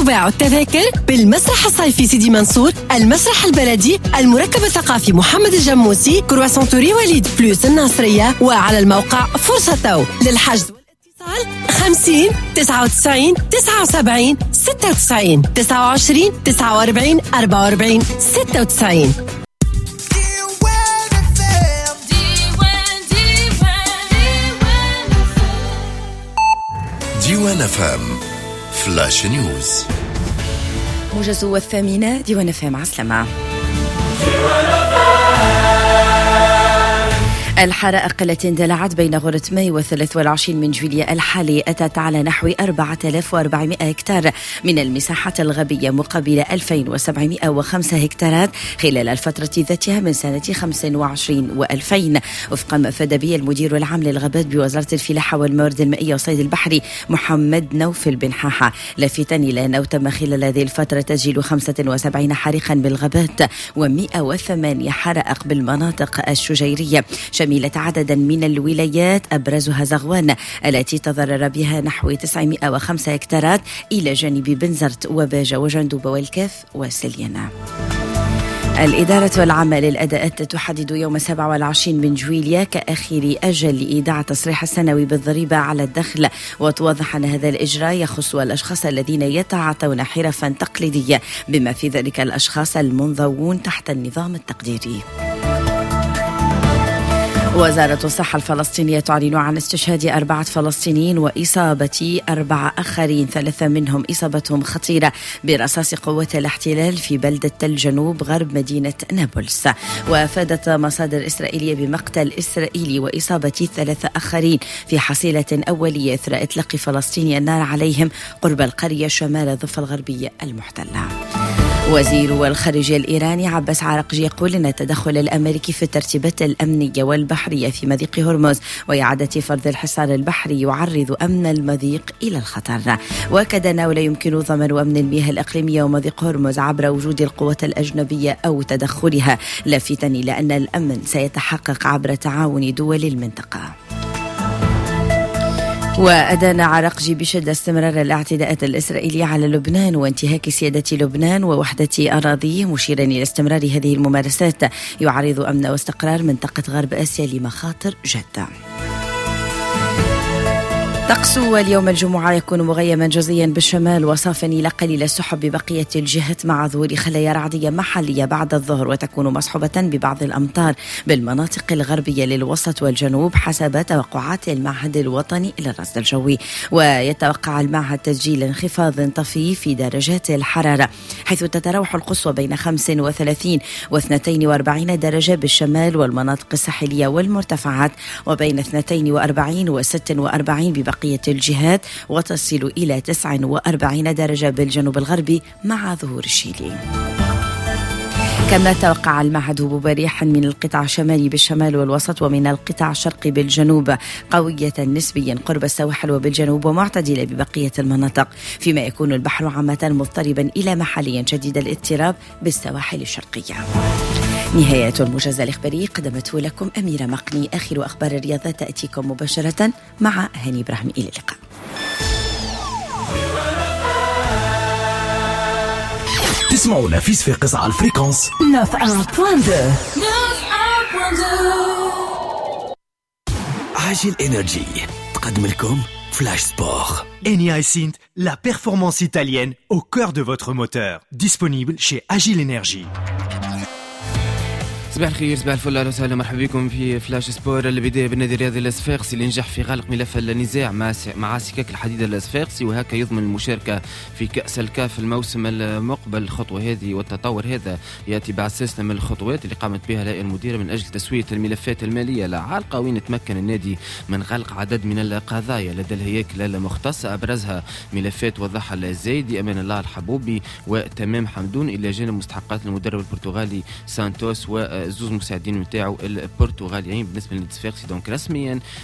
وباع التذاكر بالمسرح الصيفي سيدي منصور، المسرح البلدي، المركب الثقافي محمد الجموسي، كرواسونتوري وليد بلوس الناصرية، وعلى الموقع فرصة تو. للحجز والاتصال 50 99 79 96 29 49 44 96. ديوان فام فلاش نيوز. موجز 8 ديوان فام عسلامة. الحرائق التي اندلعت بين غرة ماي و23 من جويلية الحالي أتت على نحو 4400 هكتار من المساحة الغابية مقابل 2705 هكتارات خلال الفترة ذاتها من سنة 25 و2000، وفق ما أفاد به المدير العام للغابات بوزارة الفلاحة والموارد المائية والصيد البحري محمد نوفل بن حاحة، لافتا إلى أنه تم خلال هذه الفترة تسجيل 75 حريقا بالغابات و108 حرائق بالمناطق الشجيرية شملت عددا من الولايات أبرزها زغوان التي تضرر بها نحو 905 هكتارات، إلى جانب بنزرت وباجة وجندوبة والكاف وسلينا. الإدارة العامة للأداءات تحدد يوم 27 من جويلية كآخر أجل لإيداع التصريح السنوي بالضريبة على الدخل، وتوضح أن هذا الإجراء يخص الأشخاص الذين يتعاطون حرفا تقليدية، بما في ذلك الأشخاص المنضوون تحت النظام التقديري. وزارة الصحة الفلسطينية تعلن عن استشهاد 4 فلسطينيين وإصابة 4 آخرين، 3 منهم إصابتهم خطيرة برصاص قوات الاحتلال في بلدة الجنوب غرب مدينة نابلس. وأفادت مصادر إسرائيلية بمقتل إسرائيلي وإصابة 3 آخرين في حصيلة أولية إثر إطلاق فلسطيني النار عليهم قرب القرية شمال الضفة الغربية المحتلة. وزير الخارجية الإيراني عباس عراقجي يقول أن التدخل الأمريكي في الترتيبات الأمنية والبحرية في مضيق هرمز وإعادة فرض الحصار البحري يعرض أمن المضيق إلى الخطر. وأكد أنه لا يمكن ضمان أمن المياه الإقليمية ومضيق هرمز عبر وجود القوات الأجنبية أو تدخلها، لافتا إلى أن الأمن سيتحقق عبر تعاون دول المنطقة. وأدان عراقجي بشدة استمرار الاعتداءات الإسرائيلية على لبنان وانتهاك سيادة لبنان ووحدة أراضيه، مشيرا إلى استمرار هذه الممارسات يعرض أمن واستقرار منطقة غرب آسيا لمخاطر جادة. طقس اليوم الجمعة يكون مغيما جزئيا بالشمال وصافا إلى قليل السحب ببقية الجهات مع ظهور خلايا رعدية محلية بعد الظهر، وتكون مصحوبة ببعض الأمطار بالمناطق الغربية للوسط والجنوب حسب توقعات المعهد الوطني للرصد الجوي. ويتوقع المعهد تسجيل انخفاض طفيف في درجات الحرارة، حيث تتراوح القصوى بين 35 و42 درجة بالشمال والمناطق الساحلية والمرتفعات، وبين 42 و46 ببقية الجهات، وتصل إلى 49 درجة بالجنوب الغربي مع ظهور الشيلي. كما توقع المعهد هبوب رياح من القطاع الشمالي بالشمال والوسط ومن القطاع الشرقي بالجنوب قوية نسبيا قرب السواحل وبالجنوب ومعتدلة ببقية المناطق، فيما يكون البحر عامة مضطربا إلى محليا شديد الاضطراب بالسواحل الشرقية. نهاية الموجز الإخباري قدمته لكم أميرة مقني. آخر أخبار الرياضة تأتيكم مباشرة مع هاني إبراهيم. إلى اللقاء. تسمعونا في صفاقس على الفريكونس 91.2. عاجل إنرجي تقدم لكم Flash Sport. Eni iSynth, la performance italienne au cœur de votre moteur. Disponible chez Agile Energy. صباح الخير، صباح الفل، اهلا وسهلا، مرحبا بكم في فلاش سبور. البدايه بالنادي الرياضي الصفاقسي اللي نجح في غلق ملف النزاع مع سكك الحديد الصفاقسي، وهكا يضمن المشاركه في كاس الكاف الموسم المقبل. الخطوه هذه والتطور هذا ياتي بعد سلسله من الخطوات اللي قامت بها الهيئه المديره من اجل تسويه الملفات الماليه العالقه، وين تمكن النادي من غلق عدد من القضايا لدى الهياكل المختصه، ابرزها ملفات وضحى الزايدي، امان الله الحبوبي وتمام حمدون، الى جانب مستحقات المدرب البرتغالي سانتوس و زوز مساعدين نتاعو البرتغاليين. بالنسبه للصفاقسي دونك رسميا